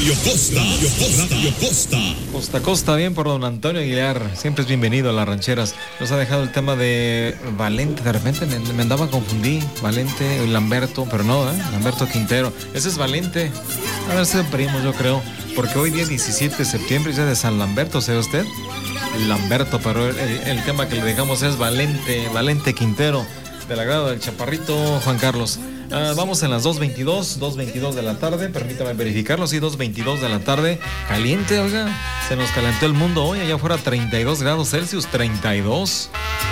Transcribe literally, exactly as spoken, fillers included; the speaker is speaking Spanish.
Radio Costa, Radio Costa, Radio Costa. Costa Costa, bien por don Antonio Aguilar. Siempre es bienvenido a las rancheras. Nos ha dejado el tema de Valente. De repente me, me andaba confundí. Valente, Lamberto, pero no, ¿eh? Lamberto Quintero. Ese es Valente. A ver si primos, yo creo. Porque hoy día diecisiete de septiembre es día de San Lamberto, ¿sabe usted? Lamberto, pero el, el tema que le dejamos es Valente, Valente Quintero. Del agrado del chaparrito Juan Carlos. Uh, vamos en las dos veintidós, dos veintidós de la tarde. Permítame verificarlo, sí, dos veintidós de la tarde. Caliente, oiga. Se nos calentó el mundo hoy. Allá afuera treinta y dos grados Celsius, treinta y dos.